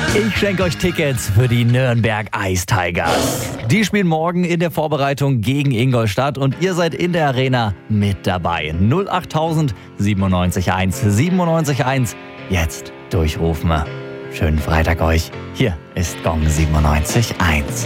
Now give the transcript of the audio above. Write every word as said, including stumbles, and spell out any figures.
Ich schenke euch Tickets für die Nürnberg Ice Tigers. Die spielen morgen in der Vorbereitung gegen Ingolstadt und ihr seid in der Arena mit dabei. null achttausend siebenundneunzig eins siebenundneunzig eins. Jetzt durchrufen. Schönen Freitag euch. Hier ist Gong siebenundneunzig eins.